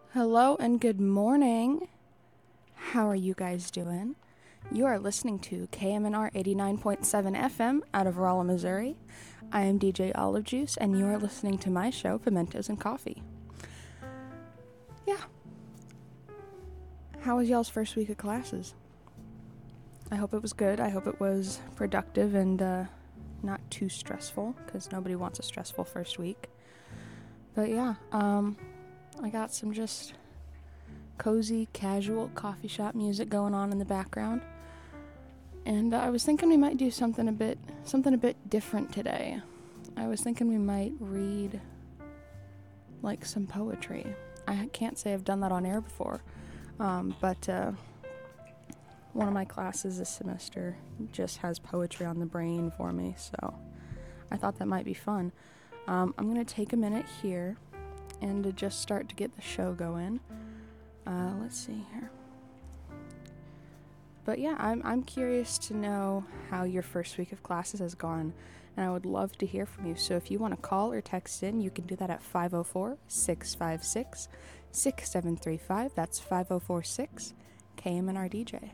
Hello and good morning. How are you guys doing? You are listening to KMNR 89.7 FM out of Rolla, Missouri. I am DJ Olive Juice, and you are listening to my show, Pimentos and Coffee. Yeah. How was y'all's first week of classes? I hope it was good. I hope it was productive and not too stressful, because nobody wants a stressful first week. But yeah, I got some just cozy, casual coffee shop music going on in the background. And I was thinking we might do something a bit different today. I was thinking we might read like some poetry. I can't say I've done that on air before, but one of my classes this semester just has poetry on the brain for me, so I thought that might be fun. I'm going to take a minute here and to just start to get the show going. Let's see here. But yeah, I'm curious to know how your first week of classes has gone, and I would love to hear from you. So if you want to call or text in, you can do that at 504-656-6735. That's 5046 KMNR DJ.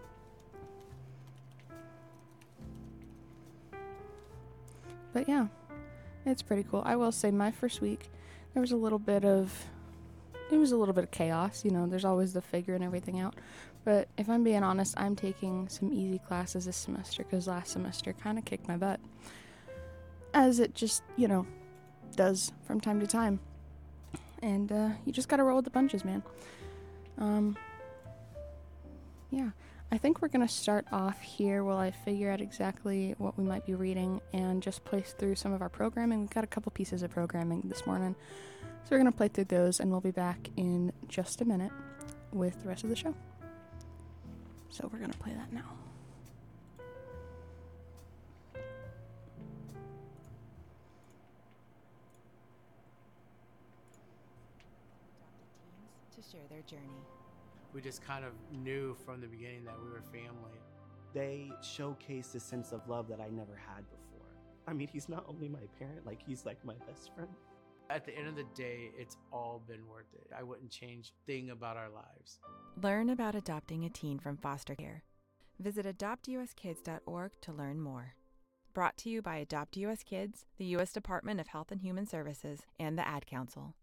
But yeah, it's pretty cool. I will say my first week, there was a little bit of chaos. You know, there's always the figuring everything out. But if I'm being honest, I'm taking some easy classes this semester because last semester kind of kicked my butt. As it just, does from time to time. And you just gotta roll with the punches, man. Yeah. I think we're going to start off here while I figure out exactly what we might be reading and just play through some of our programming. We've got a couple pieces of programming this morning, so we're going to play through those, and we'll be back in just a minute with the rest of the show. So we're going to play that now. To share their journey. We just kind of knew from the beginning that we were family. They showcased a sense of love that I never had before. I mean, he's not only my parent, he's like my best friend. At the end of the day, it's all been worth it. I wouldn't change a thing about our lives. Learn about adopting a teen from foster care. Visit adoptuskids.org to learn more. Brought to you by Adopt US Kids, the U.S. Department of Health and Human Services, and the Ad Council.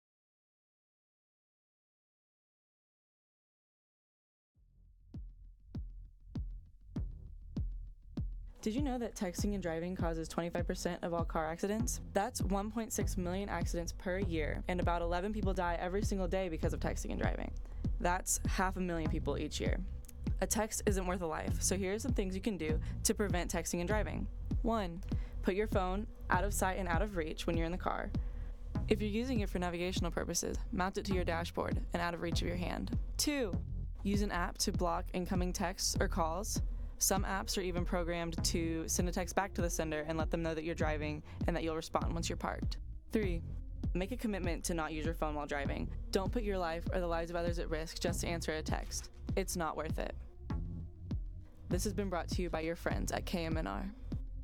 Did you know that texting and driving causes 25% of all car accidents? That's 1.6 million accidents per year, and about 11 people die every single day because of texting and driving. That's 500,000 people each year. A text isn't worth a life, so here are some things you can do to prevent texting and driving. 1. Put your phone out of sight and out of reach when you're in the car. If you're using it for navigational purposes, mount it to your dashboard and out of reach of your hand. 2. Use an app to block incoming texts or calls. Some apps are even programmed to send a text back to the sender and let them know that you're driving and that you'll respond once you're parked. 3. Make a commitment to not use your phone while driving. Don't put your life or the lives of others at risk just to answer a text. It's not worth it. This has been brought to you by your friends at KMNR.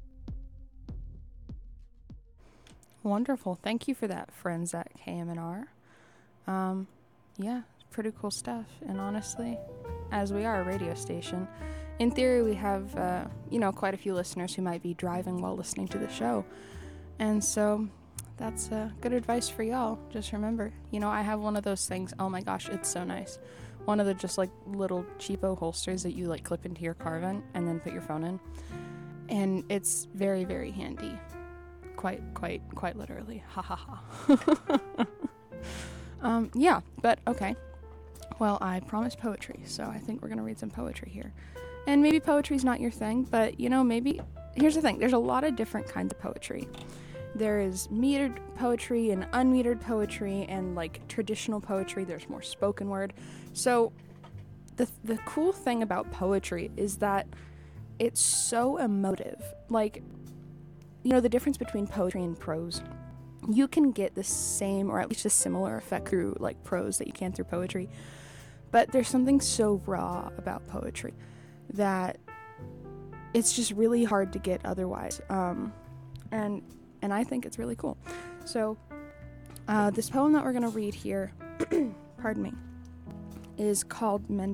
Wonderful. Thank you for that, friends at KMNR. Yeah, pretty cool stuff. And honestly, as we are a radio station, in theory we have, quite a few listeners who might be driving while listening to the show. And so that's good advice for y'all. Just remember, I have one of those things. Oh my gosh, it's so nice. One of the just little cheapo holsters that you clip into your car vent and then put your phone in. And it's very, very handy. Quite literally. Ha ha ha. Yeah, but okay. Well, I promised poetry, so I think we're going to read some poetry here. And maybe poetry's not your thing, but, maybe... Here's the thing. There's a lot of different kinds of poetry. There is metered poetry and unmetered poetry and, traditional poetry. There's more spoken word. So, the cool thing about poetry is that it's so emotive. The difference between poetry and prose. You can get the same, or at least a similar effect through, prose that you can through poetry. But there's something so raw about poetry that it's just really hard to get otherwise. And I think it's really cool. So, this poem that we're going to read here pardon me, is called